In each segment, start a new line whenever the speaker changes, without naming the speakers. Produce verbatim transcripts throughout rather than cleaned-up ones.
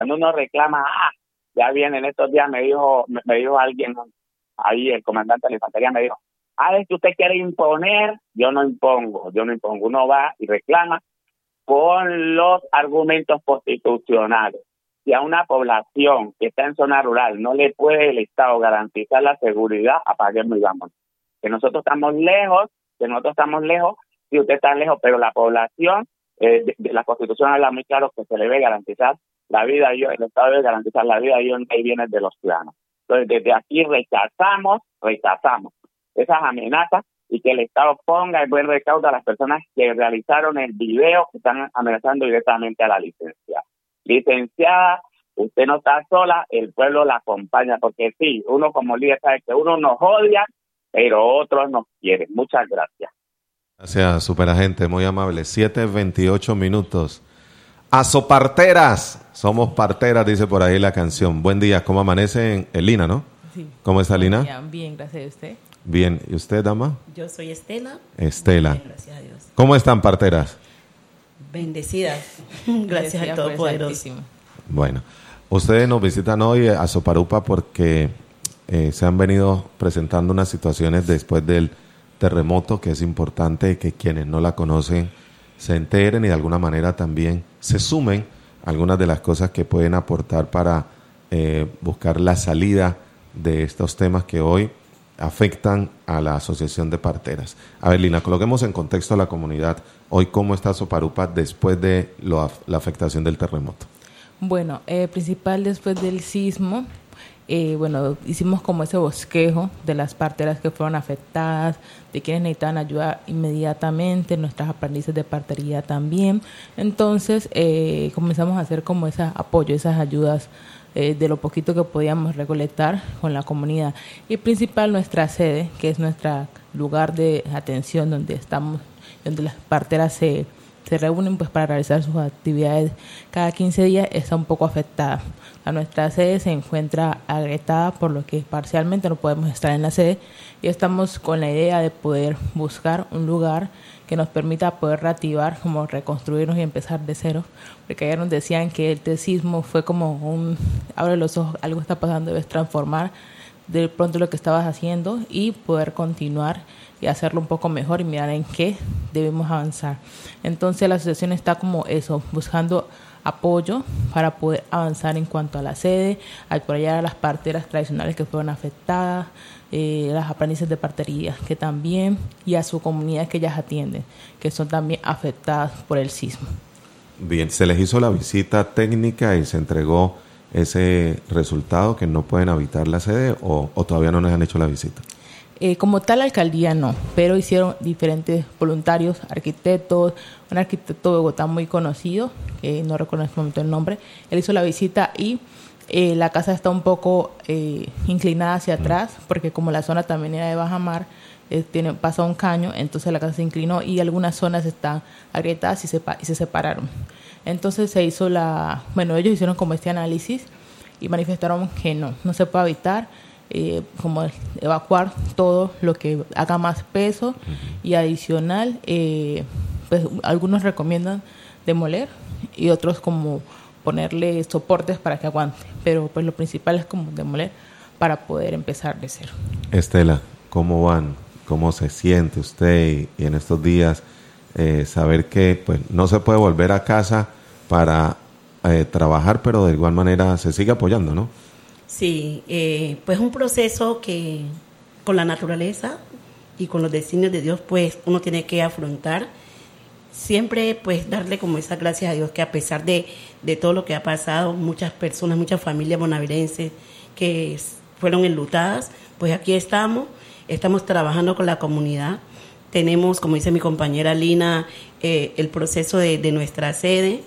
Cuando uno reclama, ah, ya viene, en estos días me dijo, me, me dijo alguien ahí, el comandante de la infantería me dijo, ah, es que usted quiere imponer, yo no impongo, yo no impongo, uno va y reclama con los argumentos constitucionales. Si a una población que está en zona rural no le puede el Estado garantizar la seguridad, apaguemos y vámonos. Que nosotros estamos lejos, que nosotros estamos lejos, si usted está lejos, pero la población, eh, de, de la Constitución habla muy claro que se le debe garantizar la vida, y el Estado debe garantizar la vida y el bienes de los ciudadanos. Entonces, desde aquí rechazamos, rechazamos esas amenazas y que el Estado ponga el buen recaudo a las personas que realizaron el video que están amenazando directamente a la licenciada. Licenciada, usted no está sola, el pueblo la acompaña, porque sí, uno como líder sabe que uno nos odia, pero otros nos quieren. Muchas gracias.
Gracias, superagente, muy amable. siete veintiocho minutos. Azoparteras, somos parteras, dice por ahí la canción. Buen día, ¿cómo amanece en Lina, no?
Sí.
¿Cómo está Lina?
Bien, bien, gracias a usted.
Bien, ¿y usted, dama?
Yo soy Estela.
Estela.
Bien, gracias a Dios.
¿Cómo están, parteras?
Bendecidas. Gracias al Todopoderoso.
Bueno, ustedes nos visitan hoy a Soparupa porque eh, se han venido presentando unas situaciones después del terremoto, que es importante que quienes no la conocen se enteren y de alguna manera también se sumen a algunas de las cosas que pueden aportar para eh, buscar la salida de estos temas que hoy afectan a la Asociación de Parteras. A ver, Lina, coloquemos en contexto a la comunidad hoy cómo está Soparupa después de lo, la afectación del terremoto.
Bueno, eh, principal después del sismo, eh, bueno, hicimos como ese bosquejo de las parteras que fueron afectadas, de quienes necesitaban ayuda inmediatamente, nuestras aprendices de partería también. Entonces, eh, comenzamos a hacer como ese apoyo, esas ayudas eh, de lo poquito que podíamos recolectar con la comunidad. Y principal nuestra sede, que es nuestro lugar de atención donde estamos, donde las parteras se, se reúnen pues para realizar sus actividades cada quince días, está un poco afectada. A nuestra sede se encuentra agrietada, por lo que parcialmente no podemos estar en la sede y estamos con la idea de poder buscar un lugar que nos permita poder reactivar, como reconstruirnos y empezar de cero, porque ayer nos decían que el sismo fue como un abre los ojos, algo está pasando, debes transformar de pronto lo que estabas haciendo y poder continuar y hacerlo un poco mejor y mirar en qué debemos avanzar. Entonces la asociación está como eso, buscando apoyo para poder avanzar en cuanto a la sede, apoyar a las parteras tradicionales que fueron afectadas, eh, las aprendices de partería que también, y a su comunidad que ellas atienden, que son también afectadas por el sismo.
Bien, se les hizo la visita técnica y se entregó ese resultado que no pueden habitar la sede, o, o todavía no nos han hecho la visita.
Eh, como tal, la alcaldía no, pero hicieron diferentes voluntarios, arquitectos, un arquitecto de Bogotá muy conocido, que no recuerdo en este momento el nombre, él hizo la visita y eh, la casa está un poco eh, inclinada hacia atrás, porque como la zona también era de bajamar, eh, tiene, pasa un caño, entonces la casa se inclinó y algunas zonas están agrietadas y se, y se separaron. Entonces se hizo la, bueno, ellos hicieron como este análisis y manifestaron que no, no se puede habitar, Eh, como evacuar todo lo que haga más peso, uh-huh. Y adicional, eh, pues algunos recomiendan demoler y otros como ponerle soportes para que aguante, pero pues lo principal es como demoler para poder empezar de cero.
Estela, ¿cómo van? ¿Cómo se siente usted y, y en estos días eh, saber que pues no se puede volver a casa para eh, trabajar, pero de igual manera se sigue apoyando, ¿no?
Sí, eh, pues un proceso que con la naturaleza y con los designios de Dios, pues uno tiene que afrontar. Siempre pues darle como esas gracias a Dios que a pesar de, de todo lo que ha pasado, muchas personas, muchas familias bonaerenses que fueron enlutadas, pues aquí estamos, estamos trabajando con la comunidad. Tenemos, como dice mi compañera Lina, eh, el proceso de, de nuestra sede,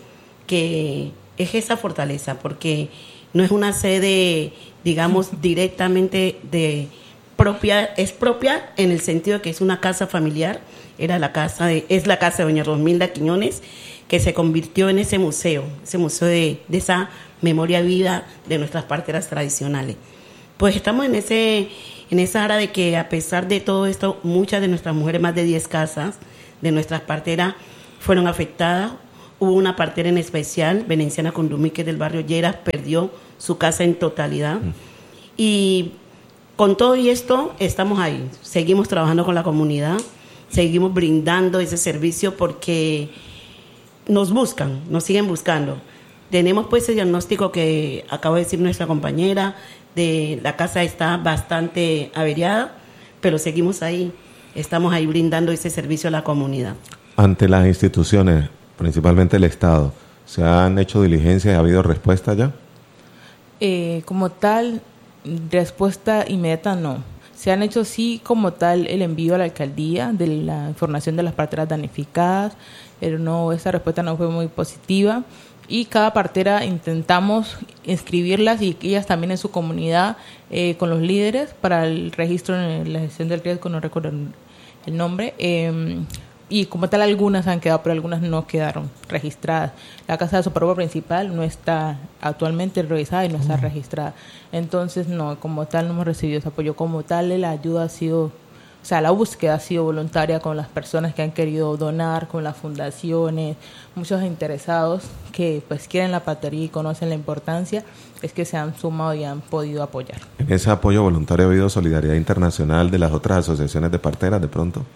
que es esa fortaleza, porque no es una sede, digamos, directamente de propia, es propia en el sentido de que es una casa familiar, era la casa de, es la casa de doña Rosmilda Quiñones, que se convirtió en ese museo, ese museo de, de esa memoria viva de nuestras parteras tradicionales. Pues estamos en ese, en esa área de que a pesar de todo esto, muchas de nuestras mujeres, más de diez casas de nuestras parteras, fueron afectadas Hubo una partera en especial, Venenciana Condumique del barrio Lleras, perdió su casa en totalidad. Mm. Y con todo y esto, estamos ahí. Seguimos trabajando con la comunidad, seguimos brindando ese servicio porque nos buscan, nos siguen buscando. Tenemos pues ese diagnóstico que acaba de decir nuestra compañera, de la casa está bastante averiada, pero seguimos ahí, estamos ahí brindando ese servicio a la comunidad.
Ante las instituciones, principalmente el Estado, ¿se han hecho diligencias y ha habido respuesta ya?
Eh, como tal, respuesta inmediata no. Se han hecho sí como tal el envío a la alcaldía de la información de las parteras damnificadas, pero no, esa respuesta no fue muy positiva. Y cada partera intentamos inscribirlas y ellas también en su comunidad eh, con los líderes para el registro en la gestión del riesgo, no recuerdo el nombre. Eh, y como tal algunas han quedado, pero algunas no quedaron registradas. La casa de Soparupa principal no está actualmente revisada y no está registrada. Entonces, no, como tal no hemos recibido ese apoyo. Como tal, la ayuda ha sido, o sea, la búsqueda ha sido voluntaria con las personas que han querido donar, con las fundaciones, muchos interesados que pues quieren la partería y conocen la importancia, es que se han sumado y han podido apoyar.
¿En ese apoyo voluntario ha habido solidaridad internacional de las otras asociaciones de parteras de pronto?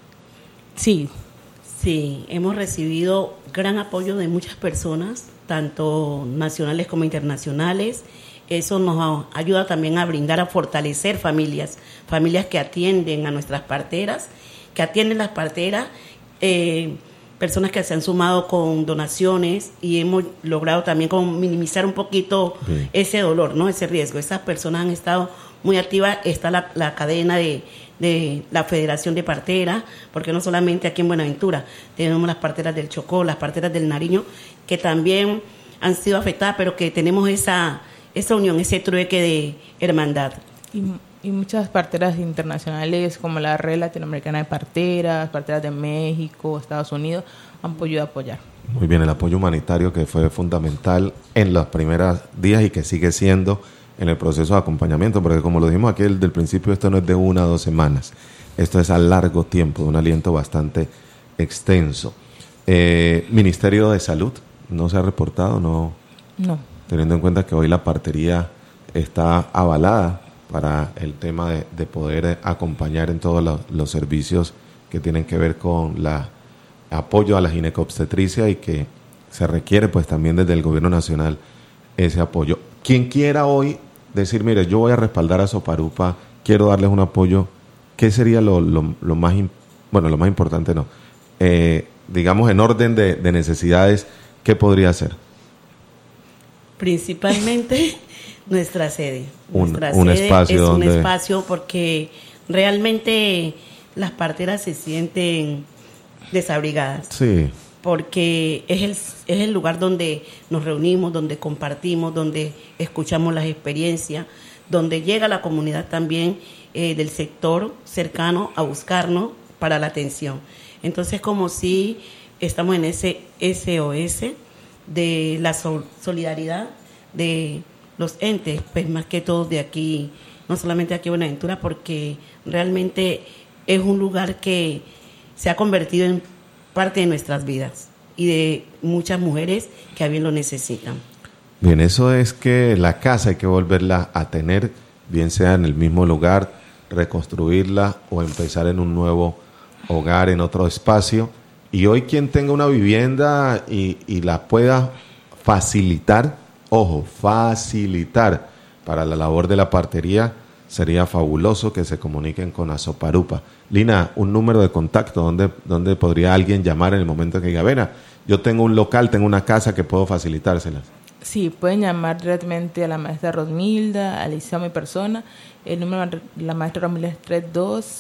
Sí, sí, hemos recibido gran apoyo de muchas personas, tanto nacionales como internacionales. Eso nos ayuda también a brindar, a fortalecer familias, familias que atienden a nuestras parteras, que atienden las parteras, eh, personas que se han sumado con donaciones y hemos logrado también como minimizar un poquito sí. ese dolor, ¿no? Ese riesgo. Esas personas han estado muy activas, está la, la cadena de de la Federación de Parteras, porque no solamente aquí en Buenaventura, tenemos las parteras del Chocó, las parteras del Nariño, que también han sido afectadas, pero que tenemos esa, esa unión, ese trueque de hermandad.
Y, y muchas parteras internacionales, como la Red Latinoamericana de Parteras, parteras de México, Estados Unidos, han podido apoyar.
Muy bien, el apoyo humanitario que fue fundamental en los primeros días y que sigue siendo en el proceso de acompañamiento, porque como lo dijimos aquí desde el principio, esto no es de una o dos semanas, esto es a largo tiempo, de un aliento bastante extenso. Eh, Ministerio de Salud, ¿no se ha reportado? No.
No.
Teniendo en cuenta que hoy la partería está avalada para el tema de, de poder acompañar en todos los, los servicios que tienen que ver con la apoyo a la ginecobstetricia y que se requiere pues también desde el gobierno nacional ese apoyo. Quien quiera hoy decir, mire, yo voy a respaldar a Soparupa, quiero darles un apoyo, ¿qué sería lo, lo, lo más, bueno, lo más importante no, eh, digamos en orden de, de necesidades, ¿qué podría hacer?
Principalmente nuestra sede.
Un,
nuestra
un
sede
espacio
es
donde...
un espacio porque realmente las parteras se sienten desabrigadas.
Sí.
Porque es el, es el lugar donde nos reunimos, donde compartimos, donde escuchamos las experiencias, donde llega la comunidad también eh, del sector cercano a buscarnos para la atención. Entonces, como si estamos en ese S O S de la sol- solidaridad de los entes, pues más que todo de aquí, no solamente aquí en Buenaventura, porque realmente es un lugar que se ha convertido en parte de nuestras vidas y de muchas mujeres que a bien lo necesitan.
Bien, eso es que la casa hay que volverla a tener, bien sea en el mismo lugar, reconstruirla o empezar en un nuevo hogar, en otro espacio. Y hoy quien tenga una vivienda y, y la pueda facilitar, ojo, facilitar para la labor de la partería, sería fabuloso que se comuniquen con Asoparupa. Lina, un número de contacto donde, donde podría alguien llamar en el momento que diga, vera, yo tengo un local, tengo una casa que puedo facilitárselas.
Sí, pueden llamar directamente a la maestra Rosmilda, a Alicia, mi persona. El número de la maestra Rosmilda es tres uno dos,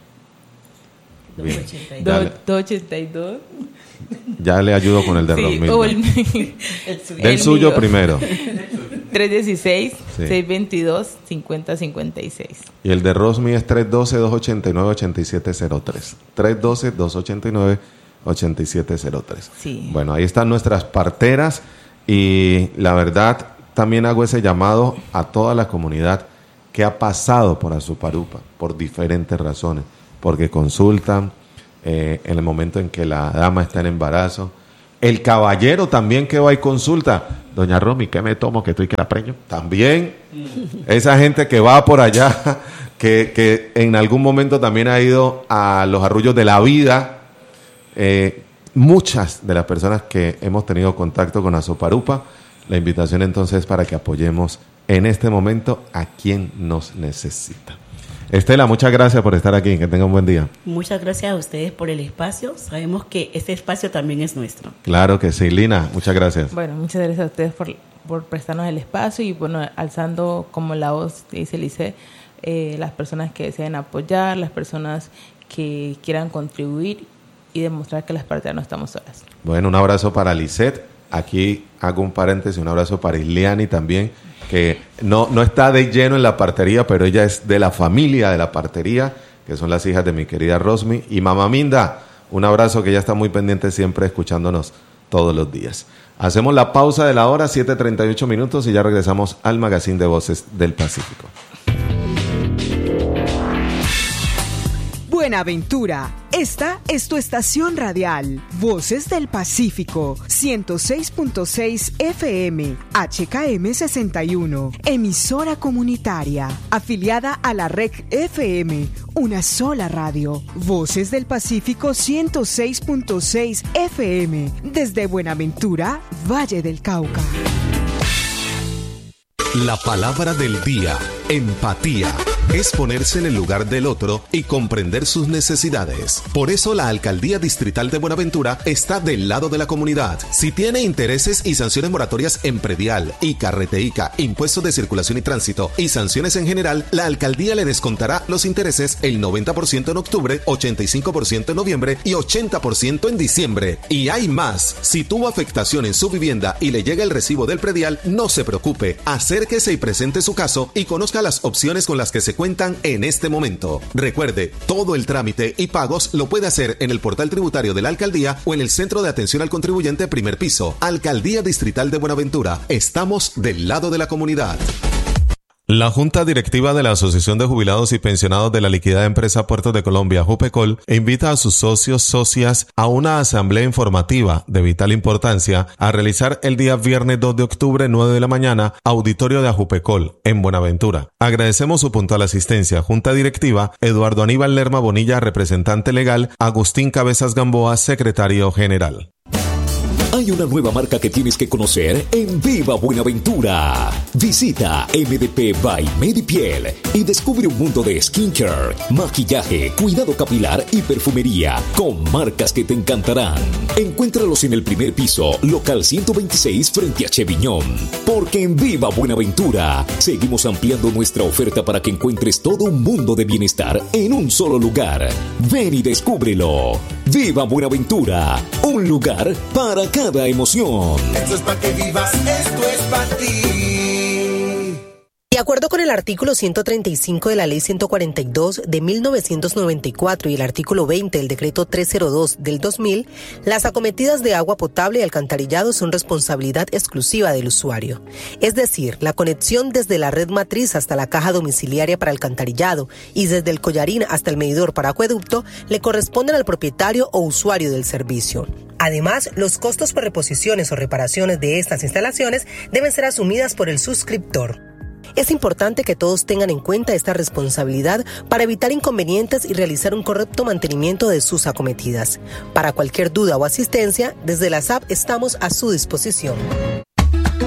dos ocho dos.
Ya le ayudo con el de
sí,
Rosmilda.
O el,
el suyo.
Del
el
suyo
mío.
primero.
tres uno seis,
Sí.
seis dos dos, cinco cero cinco seis.
Y el de Rosmi es tres uno dos, dos ocho nueve, ocho siete cero tres. tres uno dos, dos ocho nueve, ocho siete cero tres.
Sí.
Bueno, ahí están nuestras parteras y la verdad también hago ese llamado a toda la comunidad que ha pasado por Asoparupa por diferentes razones, porque consultan eh, en el momento en que la dama está en embarazo, El caballero también que va y consulta. Doña Romy, ¿qué me tomo que estoy que la preño? También. Esa gente que va por allá, que, que en algún momento también ha ido a los arrullos de la vida. Eh, muchas de las personas que hemos tenido contacto con Azoparupa, la invitación entonces es para que apoyemos en este momento a quien nos necesita. Estela, muchas gracias por estar aquí, que tenga un buen día.
Muchas gracias a ustedes por el espacio, sabemos que este espacio también es nuestro.
Claro que sí, Lina, muchas gracias.
Bueno, muchas gracias a ustedes por, por prestarnos el espacio y bueno, alzando como la voz, dice Lice, eh, las personas que deseen apoyar, las personas que quieran contribuir y demostrar que las parteras no estamos solas.
Bueno, un abrazo para Lisette, aquí hago un paréntesis, un abrazo para Isliani también, que no, no está de lleno en la partería, pero ella es de la familia de la partería, que son las hijas de mi querida Rosmi. Y Mamá Minda, un abrazo, que ella está muy pendiente siempre escuchándonos todos los días. Hacemos la pausa de la hora, siete treinta y ocho minutos, y ya regresamos al Magazine de Voces del Pacífico.
Buenaventura, esta es tu estación radial, Voces del Pacífico, ciento seis punto seis F M, H K M sesenta y uno, emisora comunitaria, afiliada a la R E C F M, una sola radio, Voces del Pacífico ciento seis punto seis F M, desde Buenaventura, Valle del Cauca.
La palabra del día, empatía. Es ponerse en el lugar del otro y comprender sus necesidades. Por eso la Alcaldía Distrital de Buenaventura está del lado de la comunidad. Si tiene intereses y sanciones moratorias en predial, ICA, Reteica, impuestos de circulación y tránsito y sanciones en general, la Alcaldía le descontará los intereses el noventa por ciento en octubre, ochenta y cinco por ciento en noviembre y ochenta por ciento en diciembre. Y hay más. Si tuvo afectación en su vivienda y le llega el recibo del predial, no se preocupe. Acérquese y presente su caso y conozca las opciones con las que se cuentan en este momento. Recuerde, todo el trámite y pagos lo puede hacer en el portal tributario de la Alcaldía o en el Centro de Atención al Contribuyente primer piso. Alcaldía Distrital de Buenaventura. Estamos del lado de la comunidad.
La Junta Directiva de la Asociación de Jubilados y Pensionados de la Liquidada Empresa Puertos de Colombia, Jupecol, invita a sus socios, socias a una asamblea informativa de vital importancia a realizar el día viernes dos de octubre, nueve de la mañana, auditorio de Ajupecol, en Buenaventura. Agradecemos su puntual asistencia. Junta Directiva, Eduardo Aníbal Lerma Bonilla, representante legal, Agustín Cabezas Gamboa, secretario general.
Hay una nueva marca que tienes que conocer en Viva Buenaventura. Visita M D P by Medipiel y descubre un mundo de skincare, maquillaje, cuidado capilar y perfumería con marcas que te encantarán. Encuéntralos en el primer piso, local ciento veintiséis frente a Cheviñón. Porque en Viva Buenaventura seguimos ampliando nuestra oferta para que encuentres todo un mundo de bienestar en un solo lugar. Ven y descúbrelo. Viva Buenaventura, un lugar para cada emoción.
Esto es para que vivas, esto es para ti.
De acuerdo con el artículo ciento treinta y cinco de la Ley ciento cuarenta y dos de mil novecientos noventa y cuatro y el artículo veinte del Decreto trescientos dos del dos mil, las acometidas de agua potable y alcantarillado son responsabilidad exclusiva del usuario. Es decir, la conexión desde la red matriz hasta la caja domiciliaria para alcantarillado y desde el collarín hasta el medidor para acueducto le corresponden al propietario o usuario del servicio. Además, los costos por reposiciones o reparaciones de estas instalaciones deben ser asumidas por el suscriptor. Es importante que todos tengan en cuenta esta responsabilidad para evitar inconvenientes y realizar un correcto mantenimiento de sus acometidas. Para cualquier duda o asistencia, desde la S A P estamos a su disposición.